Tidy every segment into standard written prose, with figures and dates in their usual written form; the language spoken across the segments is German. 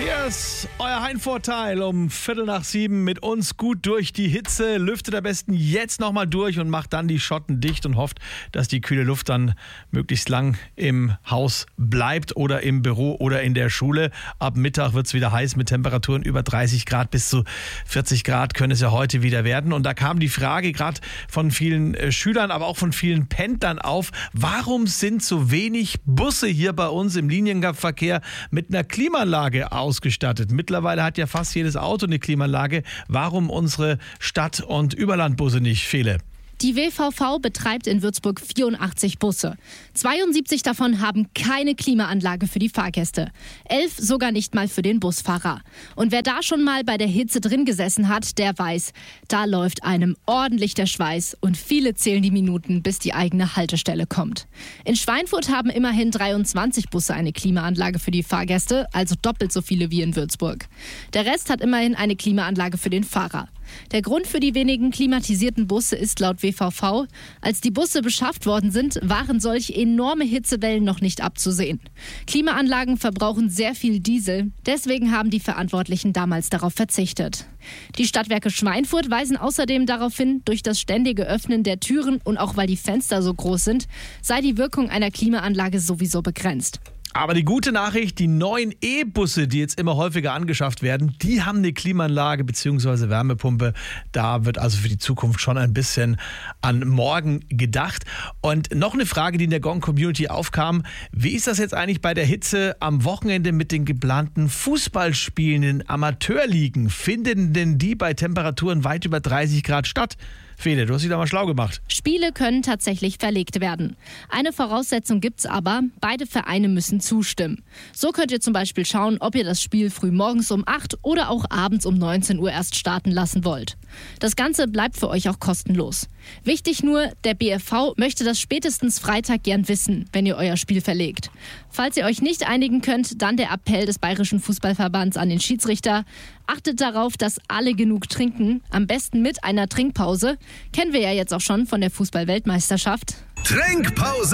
Hier ist euer Heimvorteil um 6:15 mit uns gut durch die Hitze. Lüftet am besten jetzt nochmal durch und macht dann die Schotten dicht und hofft, dass die kühle Luft dann möglichst lang im Haus bleibt oder im Büro oder in der Schule. Ab Mittag wird es wieder heiß mit Temperaturen über 30 Grad bis zu 40 Grad können es ja heute wieder werden. Und da kam die Frage gerade von vielen Schülern, aber auch von vielen Pendlern auf, warum sind so wenig Busse hier bei uns im Linienverkehr mit einer Klimaanlage ausgestattet? Mittlerweile hat ja fast jedes Auto eine Klimaanlage. Warum unsere Stadt- und Überlandbusse nicht, Fele? Die WVV betreibt in Würzburg 84 Busse. 72 davon haben keine Klimaanlage für die Fahrgäste. 11 sogar nicht mal für den Busfahrer. Und wer da schon mal bei der Hitze drin gesessen hat, der weiß, da läuft einem ordentlich der Schweiß und viele zählen die Minuten, bis die eigene Haltestelle kommt. In Schweinfurt haben immerhin 23 Busse eine Klimaanlage für die Fahrgäste, also doppelt so viele wie in Würzburg. Der Rest hat immerhin eine Klimaanlage für den Fahrer. Der Grund für die wenigen klimatisierten Busse ist laut WVV, als die Busse beschafft worden sind, waren solch enorme Hitzewellen noch nicht abzusehen. Klimaanlagen verbrauchen sehr viel Diesel, deswegen haben die Verantwortlichen damals darauf verzichtet. Die Stadtwerke Schweinfurt weisen außerdem darauf hin, durch das ständige Öffnen der Türen und auch weil die Fenster so groß sind, sei die Wirkung einer Klimaanlage sowieso begrenzt. Aber die gute Nachricht, die neuen E-Busse, die jetzt immer häufiger angeschafft werden, die haben eine Klimaanlage bzw. Wärmepumpe. Da wird also für die Zukunft schon ein bisschen an morgen gedacht. Und noch eine Frage, die in der Gong-Community aufkam. Wie ist das jetzt eigentlich bei der Hitze am Wochenende mit den geplanten Fußballspielen in Amateurligen? Finden denn die bei Temperaturen weit über 30 Grad statt? Fede, du hast dich da mal schlau gemacht. Spiele können tatsächlich verlegt werden. Eine Voraussetzung gibt's aber, beide Vereine müssen zustimmen. So könnt ihr zum Beispiel schauen, ob ihr das Spiel früh morgens um 8 oder auch abends um 19 Uhr erst starten lassen wollt. Das Ganze bleibt für euch auch kostenlos. Wichtig nur, der BFV möchte das spätestens Freitag gern wissen, wenn ihr euer Spiel verlegt. Falls ihr euch nicht einigen könnt, dann der Appell des Bayerischen Fußballverbands an den Schiedsrichter. Achtet darauf, dass alle genug trinken, am besten mit einer Trinkpause. Kennen wir ja jetzt auch schon von der Fußball-Weltmeisterschaft. Trinkpause!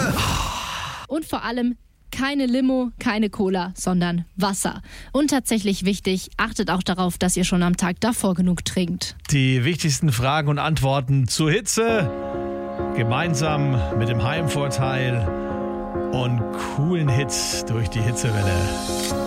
Und vor allem keine Limo, keine Cola, sondern Wasser. Und tatsächlich wichtig, achtet auch darauf, dass ihr schon am Tag davor genug trinkt. Die wichtigsten Fragen und Antworten zur Hitze gemeinsam mit dem Heimvorteil und coolen Hits durch die Hitzewelle.